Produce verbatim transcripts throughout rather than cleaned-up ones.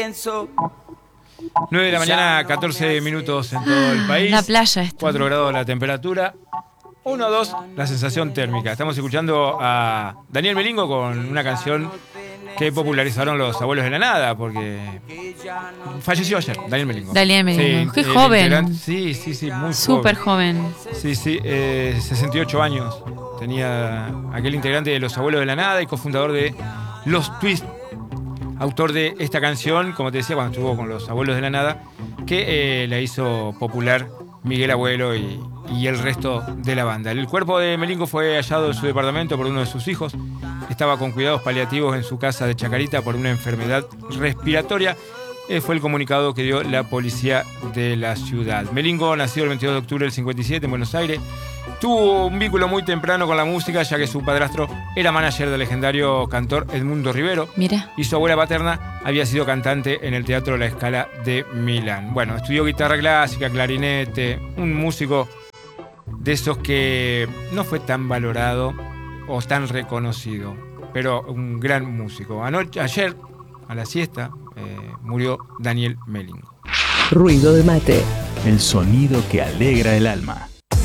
nueve de la mañana, catorce minutos en todo el país. La playa esta. cuatro grados la temperatura. uno dos la sensación térmica. Estamos escuchando a Daniel Melingo con una canción que popularizaron los Abuelos de la Nada, porque falleció ayer, Daniel Melingo. Daniel Melingo. Sí, Qué joven. Sí, sí, sí, muy Súper joven. joven. Sí, sí, eh, sesenta y ocho años. Tenía aquel integrante de los Abuelos de la Nada y cofundador de Los Twist, autor de esta canción, como te decía, cuando estuvo con los Abuelos de la Nada, que eh, la hizo popular Miguel Abuelo y, y el resto de la banda. El cuerpo de Melingo fue hallado en su departamento por uno de sus hijos. Estaba con cuidados paliativos en su casa de Chacarita por una enfermedad respiratoria. Eh, fue el comunicado que dio la policía de la ciudad. Melingo, nacido el veintidós de octubre del cincuenta y siete en Buenos Aires, tuvo un vínculo muy temprano con la música, ya que su padrastro era manager del legendario cantor Edmundo Rivero. Mira. Y su abuela paterna había sido cantante en el Teatro La Scala de Milán. Bueno, estudió guitarra clásica, clarinete, un músico de esos que no fue tan valorado o tan reconocido, pero un gran músico. Anoche, ayer, a la siesta, eh, murió Daniel Melingo. Ruido de mate. El sonido que alegra el alma.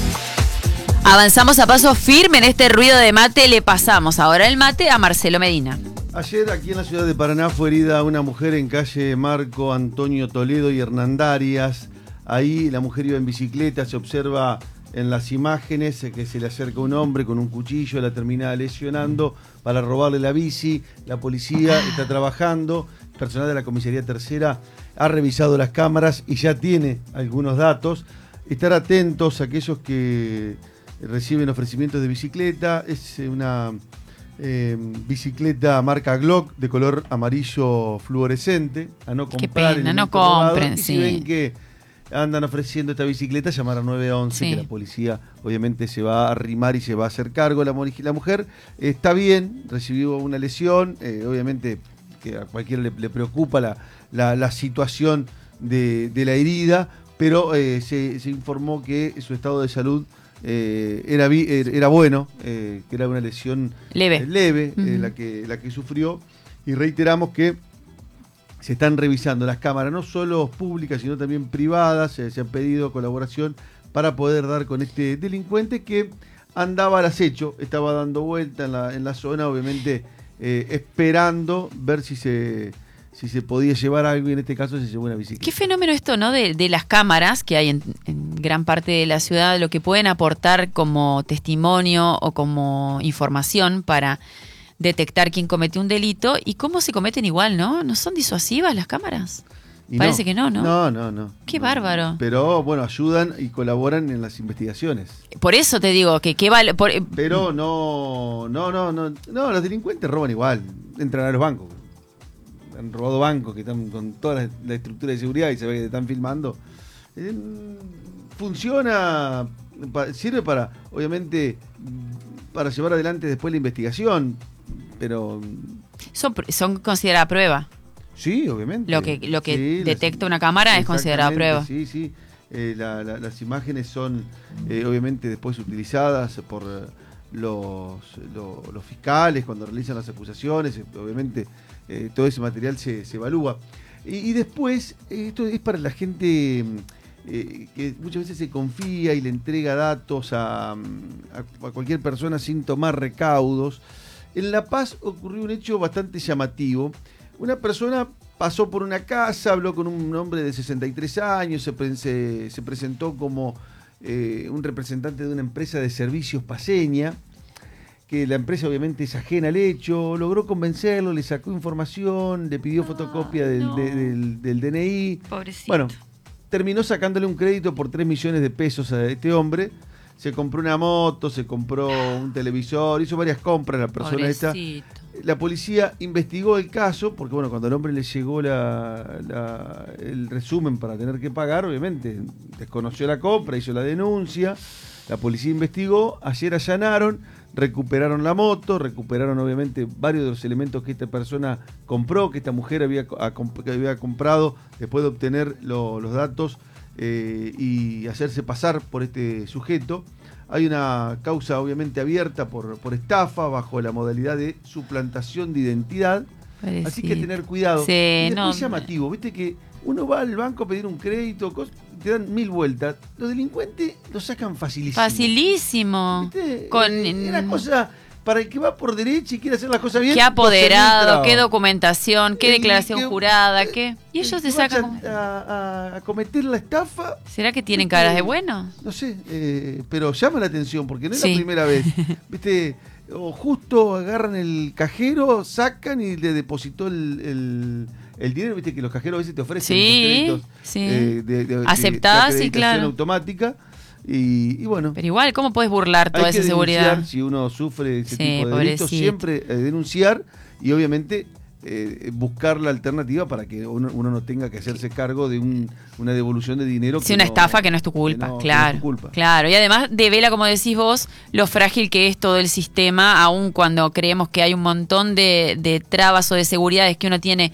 Avanzamos a paso firme en este ruido de mate. Le pasamos ahora el mate a Marcelo Medina. Ayer aquí en la ciudad de Paraná fue herida una mujer en calle Marco Antonio Toledo y Hernandarias. Ahí la mujer iba en bicicleta, se observa en las imágenes que se le acerca un hombre con un cuchillo, la termina lesionando para robarle la bici. La policía está trabajando, el personal de la comisaría tercera ha revisado las cámaras y ya tiene algunos datos. Estar atentos a aquellos que reciben ofrecimientos de bicicleta. Es una eh, bicicleta marca Glock de color amarillo fluorescente. A no comprar. Qué pena, no compren. Y sí. si ven que andan ofreciendo esta bicicleta, llamar a nueve once, sí, que la policía obviamente se va a arrimar y se va a hacer cargo. La, la mujer está bien, recibió una lesión, eh, obviamente que a cualquiera le, le preocupa la, la, la situación de, de la herida, pero eh, se, se informó que su estado de salud eh, era, era bueno, eh, que era una lesión leve, eh, leve uh-huh. eh, la, que, la que sufrió, y reiteramos que se están revisando las cámaras, no solo públicas, sino también privadas. Se, se han pedido colaboración para poder dar con este delincuente que andaba al acecho, estaba dando vuelta en la, en la zona, obviamente eh, esperando ver si se, si se podía llevar algo, y en este caso se llevó una bicicleta. Qué fenómeno esto, ¿no? De, de las cámaras que hay en, en gran parte de la ciudad, lo que pueden aportar como testimonio o como información para detectar quién cometió un delito y cómo se cometen igual, ¿no? ¿No son disuasivas las cámaras? Y Parece no, que no, ¿no? No, no, no. Qué no, bárbaro. Pero bueno, ayudan y colaboran en las investigaciones. Por eso te digo que qué vale. Por... Pero no, no, no, no, no, los delincuentes roban igual, entran a los bancos. Han robado bancos que están con toda la, la estructura de seguridad y se ve que te están filmando. Eh, funciona, sirve para, obviamente, para llevar adelante después la investigación. Pero son, son consideradas prueba. Sí, obviamente. Lo que, lo que sí, detecta las, una cámara es considerada prueba. Sí, sí. Eh, la, la, las imágenes son eh, obviamente después utilizadas por eh, los, los, los fiscales cuando realizan las acusaciones. Obviamente eh, todo ese material se, se evalúa. Y, y después, esto es para la gente eh, que muchas veces se confía y le entrega datos a, a, a cualquier persona sin tomar recaudos. En La Paz ocurrió un hecho bastante llamativo. Una persona pasó por una casa, habló con un hombre de sesenta y tres años, se, se, se presentó como eh, un representante de una empresa de servicios paseña, que la empresa obviamente es ajena al hecho. Logró convencerlo, le sacó información, le pidió no, fotocopia del, no. de, del, del D N I. Pobrecito. Bueno, terminó sacándole un crédito por tres millones de pesos a este hombre. Se compró una moto, se compró un televisor, hizo varias compras la persona Pobrecito. esta. La policía investigó el caso, porque bueno, cuando al hombre le llegó la, la, el resumen para tener que pagar, obviamente desconoció la compra, hizo la denuncia, la policía investigó, ayer allanaron, recuperaron la moto, recuperaron obviamente varios de los elementos que esta persona compró, que esta mujer había, que había comprado después de obtener lo, los datos eh, y hacerse pasar por este sujeto. Hay una causa obviamente abierta por, por estafa bajo la modalidad de suplantación de identidad. Pobrecito. Así que tener cuidado. Sí, y después no. llamativo, viste que uno va al banco a pedir un crédito, cos- te dan mil vueltas. Los delincuentes lo sacan facilísimo. Facilísimo. ¿Viste? Con, Eh, Era cosa para el que va por derecha y quiere hacer las cosas bien. qué apoderado, qué documentación, documentación, qué Eh, declaración que- jurada, eh, qué. Y ellos el se que sacan. vaya como- A, a- a cometer la estafa. ¿Será que tienen ¿viste? caras de bueno? No sé, eh, pero llama la atención porque no es Sí. la primera vez. ¿Viste? O justo agarran el cajero, sacan y le depositó el, el, el dinero. Viste que los cajeros a veces te ofrecen Sí, esos créditos, sí. eh, de, de- de- Aceptás, de sí, acreditación claro. automática. Y, y bueno, Pero igual, ¿cómo puedes burlar toda hay que esa seguridad? denunciar si uno sufre ese Sí, tipo de delitos, pobrecito. siempre eh, denunciar y obviamente eh, buscar la alternativa para que uno, uno no tenga que hacerse cargo de un, una devolución de dinero. Sí, que una no- estafa que no es tu culpa, que no- que no es claro. tu culpa. Claro, y además devela, como decís vos, lo frágil que es todo el sistema, aun cuando creemos que hay un montón de, de trabas o de seguridades que uno tiene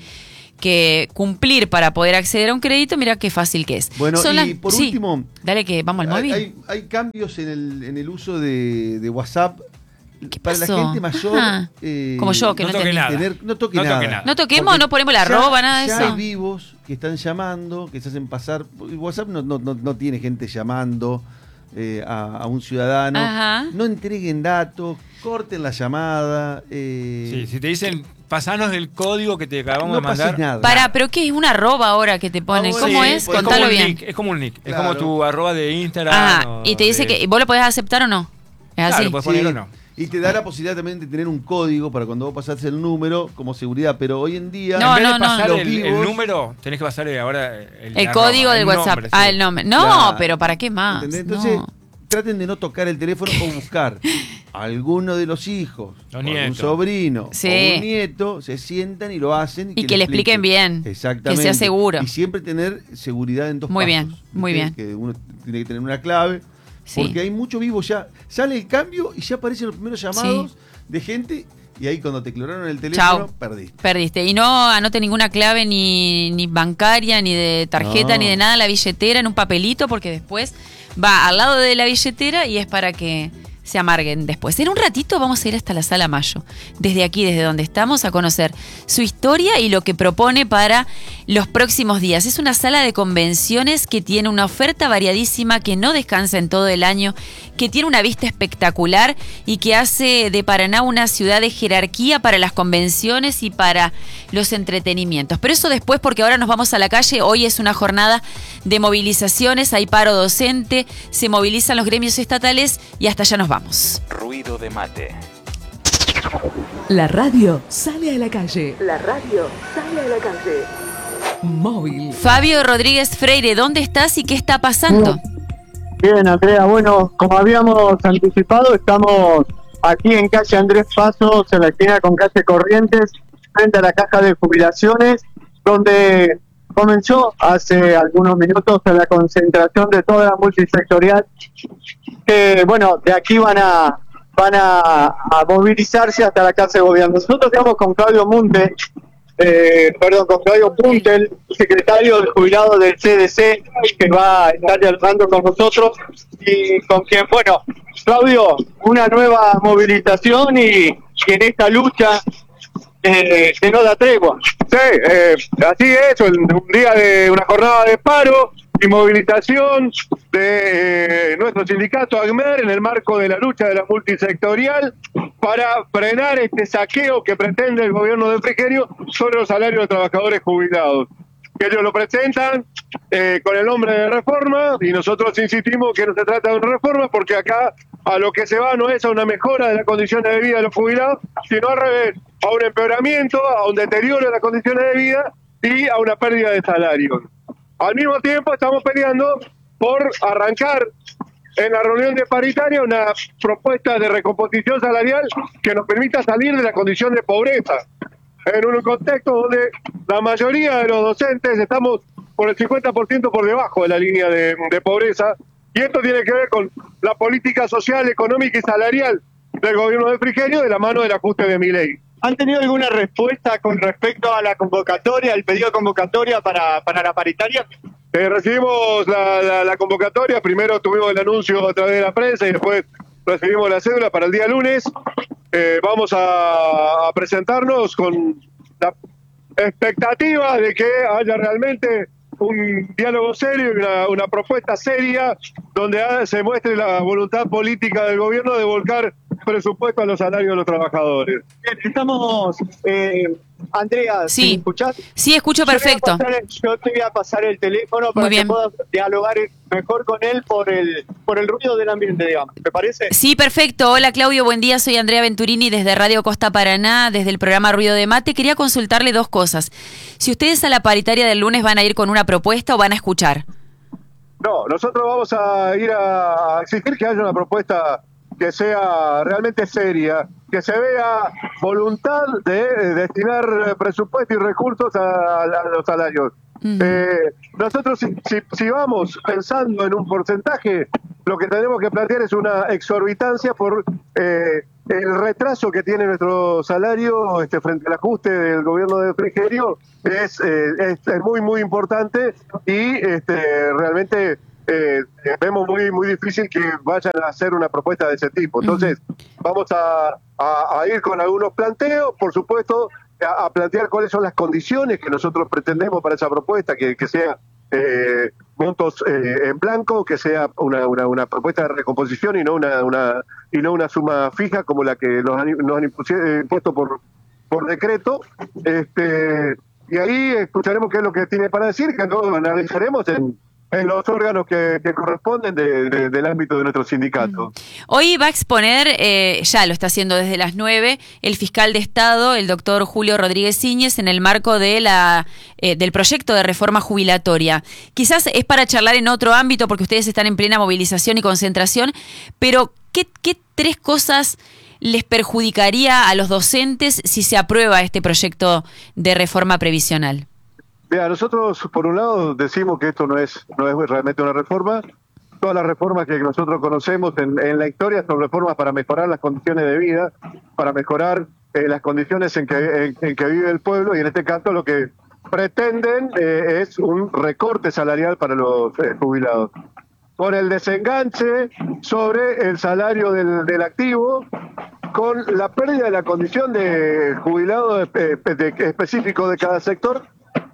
que cumplir para poder acceder a un crédito. Mira qué fácil que es. Bueno, Son y las- por sí, último, dale que vamos al hay, móvil. hay- hay cambios en el, en el uso de, de WhatsApp. ¿Qué Para pasó? la gente mayor. Ajá. eh, Como yo, que no no, toque tenía. nada. tener- no toque No toque nada. nada. No toquemos, Porque no ponemos la ya- arroba, nada de ya eso. hay vivos que están llamando, que se hacen pasar. WhatsApp no, no, no, no tiene gente llamando eh, a, a un ciudadano. Ajá. No entreguen datos, corten la llamada. eh, Sí, si te dicen, pasanos el código que te acabamos no de mandar. pases nada. Para, pero ¿qué es una arroba ahora que te pone? Ah, bueno, ¿Cómo sí, es? pues, Es como Contalo un bien. nick, es como un nick. Es Claro. como tu arroba de Instagram. Ajá. o Y te dice de- que vos lo podés aceptar o no. Es Claro, así. lo podés poner o no. Y te da la posibilidad también de tener un código para cuando vos pasás el número como seguridad. Pero hoy en día. No, en vez no, de no, pasar no. el, Los el vivos- número, tenés que pasar ahora el, El arroba, código del el WhatsApp. nombre, Ah, sí. el nombre. No, Claro. pero ¿para qué más? ¿Entendés? Entonces, No. traten de no tocar el teléfono o buscar a alguno de los hijos, Los o algún nietos. sobrino, Sí. o un nieto, se sientan y lo hacen. Y que le expliquen bien, Exactamente. que sea seguro. Y siempre tener seguridad en dos Muy pasos. bien, muy ¿Viste? bien. Que uno tiene que tener una clave. Sí. Porque hay mucho vivo ya. Sale el cambio y ya aparecen los primeros llamados Sí. de gente. Y ahí cuando te clonaron el teléfono, Chau. perdiste. Perdiste. Y no anote ninguna clave ni, ni bancaria, ni de tarjeta, No. ni de nada, la billetera en un papelito, porque después va al lado de la billetera y es para que se amarguen después. En un ratito vamos a ir hasta la Sala Mayo, desde aquí, desde donde estamos, a conocer su historia y lo que propone para los próximos días. Es una sala de convenciones que tiene una oferta variadísima, que no descansa en todo el año, que tiene una vista espectacular y que hace de Paraná una ciudad de jerarquía para las convenciones y para los entretenimientos. Pero eso después, porque ahora nos vamos a la calle. Hoy es una jornada de movilizaciones, hay paro docente, se movilizan los gremios estatales y hasta allá nos vamos. Ruido de mate. La radio sale a la calle. La radio sale a la calle. Móvil. Fabio Rodríguez Freire, ¿dónde estás y qué está pasando? Bien, Andrea, bueno, como habíamos anticipado, estamos aquí en calle Andrés Pasos, en la esquina con calle Corrientes, frente a la caja de jubilaciones, donde comenzó hace algunos minutos la concentración de toda la multisectorial, que bueno, de aquí van a van a, a movilizarse hasta la casa de gobierno. Nosotros estamos con Claudio Munte, eh, perdón, con Claudio Puntel, secretario del jubilado del C D C, que va a estar dialogando con nosotros, y con quien, bueno, Claudio, una nueva movilización y, y en esta lucha eh, que no da tregua. Sí, eh, así es, un, un día de una jornada de paro y movilización de eh, nuestro sindicato ACMER en el marco de la lucha de la multisectorial para frenar este saqueo que pretende el gobierno de Frigerio sobre los salarios de trabajadores jubilados. Que ellos lo presentan eh, con el nombre de reforma y nosotros insistimos que no se trata de una reforma porque acá a lo que se va no es a una mejora de las condiciones de vida de los jubilados, sino al revés, a un empeoramiento, a un deterioro de las condiciones de vida y a una pérdida de salario. Al mismo tiempo estamos peleando por arrancar en la reunión de paritaria una propuesta de recomposición salarial que nos permita salir de la condición de pobreza, en un contexto donde la mayoría de los docentes estamos por el cincuenta por ciento por debajo de la línea de, de pobreza, y esto tiene que ver con la política social, económica y salarial del gobierno de Frigerio de la mano del ajuste de Milei. ¿Han tenido alguna respuesta con respecto a la convocatoria, el pedido de convocatoria para, para la paritaria? Eh, recibimos la, la, la convocatoria, primero tuvimos el anuncio a través de la prensa y después recibimos la cédula para el día lunes. Eh, vamos a, a presentarnos con la expectativa de que haya realmente un diálogo serio y una, una propuesta seria donde se muestre la voluntad política del gobierno de volcar presupuesto a los salarios de los trabajadores. Bien, estamos, eh, Andrea, Sí. ¿me escuchás? Sí, escucho perfecto. Yo, te voy a pasar el, yo te voy a pasar el teléfono para Muy bien. que puedas dialogar mejor con él por el por el ruido del ambiente, digamos. ¿Te parece? Sí, perfecto. Hola Claudio, buen día. Soy Andrea Venturini desde Radio Costa Paraná, desde el programa Ruido de Mate. Quería consultarle dos cosas. Si ustedes a la paritaria del lunes van a ir con una propuesta o van a escuchar. No, nosotros vamos a ir a exigir que haya una propuesta que sea realmente seria, que se vea voluntad de destinar presupuesto y recursos a, a los salarios. Uh-huh. Eh, nosotros si, si, si vamos pensando en un porcentaje, lo que tenemos que plantear es una exorbitancia por eh, el retraso que tiene nuestro salario este, frente al ajuste del gobierno de Frigerio. Es, eh, es, es muy, muy importante y este, realmente... Eh, vemos muy muy difícil que vayan a hacer una propuesta de ese tipo. Entonces, uh-huh. vamos a, a, a ir con algunos planteos, por supuesto, a, a plantear cuáles son las condiciones que nosotros pretendemos para esa propuesta, que, que sea eh, montos eh, en blanco, que sea una, una, una propuesta de recomposición y no una, una y no una suma fija como la que nos han, nos han impuesto por, por decreto. Este, y ahí escucharemos qué es lo que tiene para decir, que no analizaremos en en los órganos que, que corresponden de, de, del ámbito de nuestro sindicato. Hoy va a exponer, eh, ya lo está haciendo desde las nueve, el fiscal de Estado, el doctor Julio Rodríguez Íñez, en el marco de la eh, del proyecto de reforma jubilatoria. Quizás es para charlar en otro ámbito, porque ustedes están en plena movilización y concentración, pero ¿qué, qué tres cosas les perjudicaría a los docentes si se aprueba este proyecto de reforma previsional? Mira, nosotros por un lado decimos que esto no es no es realmente una reforma. Todas las reformas que nosotros conocemos en, en la historia son reformas para mejorar las condiciones de vida, para mejorar eh, las condiciones en que, en, en que vive el pueblo, y en este caso lo que pretenden eh, es un recorte salarial para los eh, jubilados. Con el desenganche sobre el salario del, del activo, con la pérdida de la condición de jubilado de, de, de, específico de cada sector.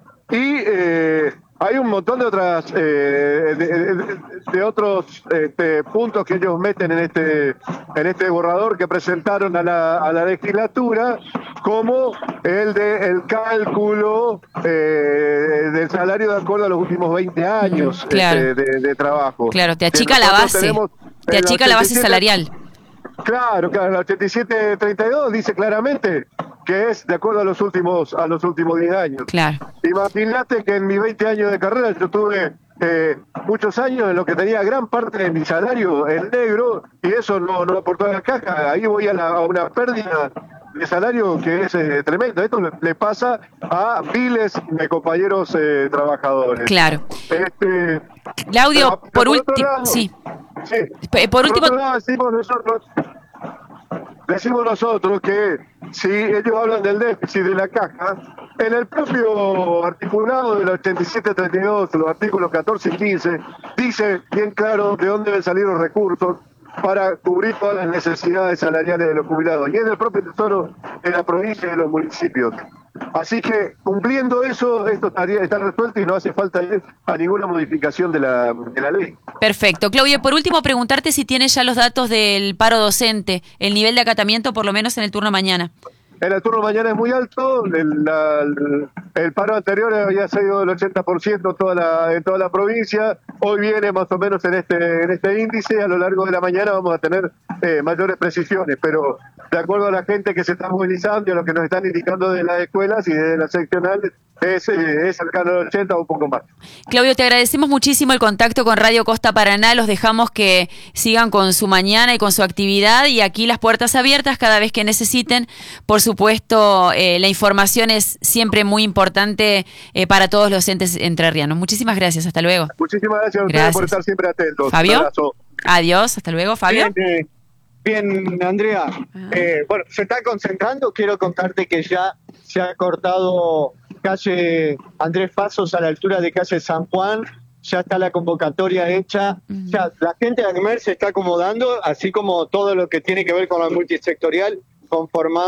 Y eh, hay un montón de otras eh, de, de, de otros este, puntos que ellos meten en este en este borrador que presentaron a la, a la legislatura, como el de el cálculo eh, del salario de acuerdo a los últimos veinte años claro. este, de, de trabajo. Claro, te achica la base, te achica la base salarial. Claro, claro, la ochenta y siete treinta y dos dice claramente que es de acuerdo a los últimos a los últimos diez años. Claro. Imagínate que en mis veinte años de carrera yo tuve eh, muchos años en los que tenía gran parte de mi salario en negro, y eso no, no aportó a la caja. Ahí voy a, la, a una pérdida de salario que es eh, tremenda. Esto le, le pasa a miles de compañeros eh, trabajadores. Claro. Este, Claudio, pero, por último, sí. sí. Por, por último, otro lado, decimos nosotros, decimos nosotros que si ellos hablan del déficit de la caja, en el propio articulado del ochenta y siete treinta y dos, los artículos catorce y quince, dice bien claro de dónde deben salir los recursos para cubrir todas las necesidades salariales de los jubilados, y es del propio tesoro de la provincia y de los municipios. Así que, cumpliendo eso, esto estaría, está resuelto y no hace falta ir a ninguna modificación de la, de la ley. Perfecto. Claudio, por último, preguntarte si tienes ya los datos del paro docente, el nivel de acatamiento, por lo menos en el turno mañana. En el turno mañana es muy alto, el, la, el, el paro anterior había sido del ochenta por ciento toda la, en toda la provincia, hoy viene más o menos en este en este índice. A lo largo de la mañana vamos a tener eh, mayores precisiones, pero de acuerdo a la gente que se está movilizando y a lo que nos están indicando de las escuelas y de las seccionales, es, eh, es cercano al ochenta o un poco más. Claudio, te agradecemos muchísimo el contacto con Radio Costa Paraná, los dejamos que sigan con su mañana y con su actividad, y aquí las puertas abiertas cada vez que necesiten. Por supuesto, eh, la información es siempre muy importante eh, para todos los entes entrerrianos. Muchísimas gracias, hasta luego. Muchísimas gracias a ustedes gracias. por estar siempre atentos. Fabio, adiós, hasta luego, Fabio. Bien, eh, bien Andrea. Eh, bueno, se está concentrando, quiero contarte que ya se ha cortado calle Andrés Pasos a la altura de calle San Juan, ya está la convocatoria hecha, uh-huh. Ya la gente de ACMER se está acomodando, así como todo lo que tiene que ver con la multisectorial, conformado